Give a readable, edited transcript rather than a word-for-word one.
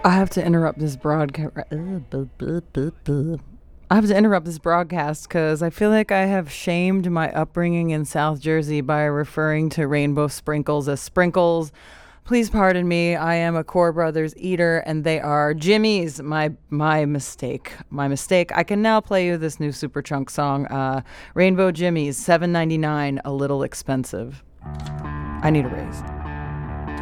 I have to interrupt this broadcast. I have to interrupt this broadcast because I feel like I have shamed my upbringing in South Jersey by referring to rainbow sprinkles as sprinkles. Please pardon me. I am a Core Brothers eater, and they are Jimmy's. My mistake. My mistake. I can now play you this new Superchunk song, Rainbow Jimmy's, $7.99, a little expensive. I need a raise.